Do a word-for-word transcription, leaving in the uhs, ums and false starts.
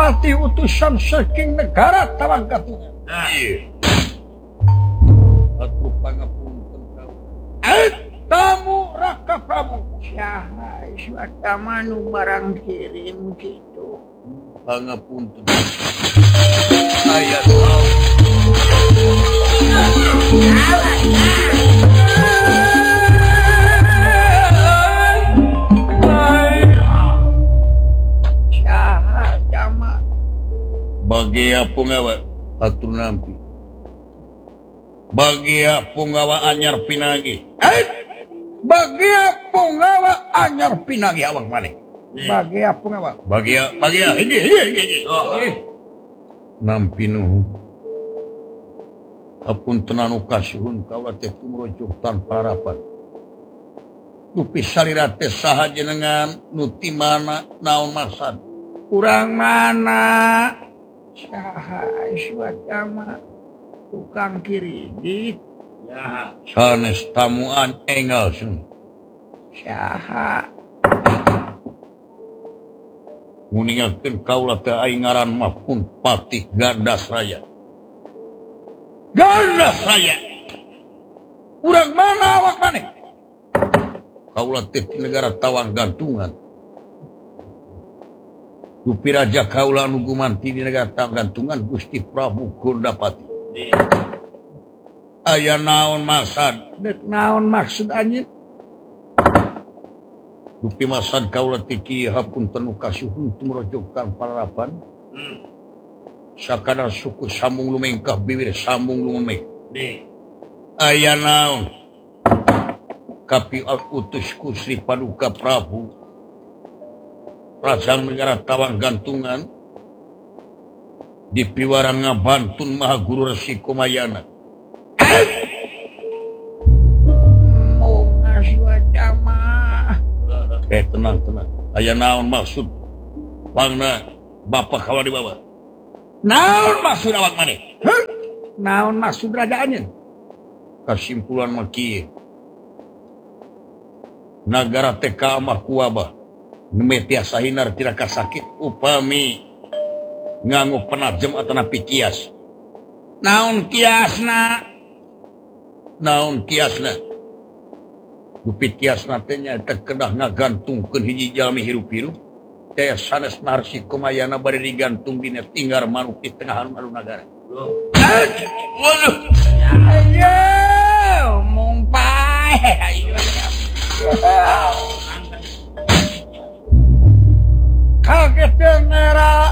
pati utusan saking negara Tawang Gantungan. Nah, iya. Atuh pangapunten kau. Eh, tamu Raka Prabu. Saha suata manu barang kirim gitu. Pangapunten. Aya tahu. Saha jama. Bagi pungawa atur nampi. Bagi pungawa anyar pinagi. Eh, bagi pungawa anyar pinagi awak maneh. Bagi pungawa. Bagi bagi ini ini ini. Oh, ini. Nampi nuhun. Apun tenanu kasuhun kaula teh tumrojok tanpa harapan. Dupi salira teh saha jenengan nu ti mana naon maksud? Kurang mana? Saha suata mah tukang kiridit. Ya. Sanes tamuan enggal sun. Saha Nguningakeun kaula teh aing ngaran mah pun Patih Gandas Raya. Gandas Raya. Urang mana awak maneh? Kaula teh ti negara Tawang Gantungan. Dupi raja kaula anu gumanti di negara Tawang Gantungan Gusti Prabu Gondapati. Aya naon maksud? dek naon maksud anjeun? Dupi masad kaula tiki hapun tenu kasuhun tumrojokan pararapan. Hmm. Sakadar suku sambung lumengkah bibir sambung lumeng. Nih. Aya naon? Kapi utusku Sri Paduka Prabu Raja negara Tawang Gantungan di piwarang ngabantun Maha Guru Resi Kumayana. Mau ngasuata mah. Eh tenang tenang. Aya naon maksud? Bangna bapak kawa di bawah. Naon maksud awak maneh? Heh, naon maksud radaannya? Kesimpulan mah kieu. Nagara teh ka amah kuabah. Neme tiasa hinar tiraka sakit upami nganggo penajem atau napi kias. Naon kiasna? Naon kiasna? Dupi kiasna teh nyaeta kedah ngagantungkeun hiji jalmi hirup-hirup. Teh sanes Narsi Kumayana bari digantung dina tinggar manuk di tengah alun nagara. Waduh. Ayo, mumpai. Ayo. Kaget dengeran.